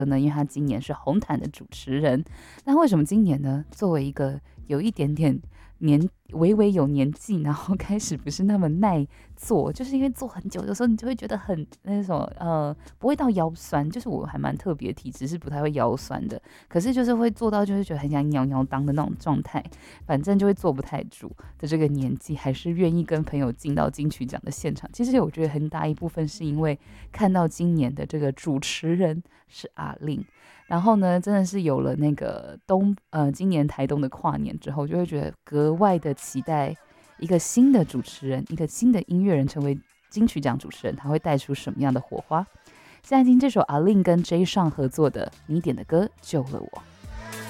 呢，因为他今年是红毯的主持人。那为什么今年呢？作为一个有一点点微微有年纪，然后开始不是那么耐做，就是因为做很久，有时候你就会觉得很那种不会到腰酸，就是我还蛮特别，体质是不太会腰酸的，可是就是会做到就是觉得很想摇摇当的那种状态，反正就会坐不太住的这个年纪，还是愿意跟朋友进到金曲奖的现场。其实我觉得很大一部分是因为看到今年的这个主持人是阿令。然后呢，真的是有了那个今年台东的跨年之后，就会觉得格外的期待一个新的主持人，一个新的音乐人成为金曲奖主持人，他会带出什么样的火花？现在听这首阿令跟 J 上合作的《你点的歌救了我》。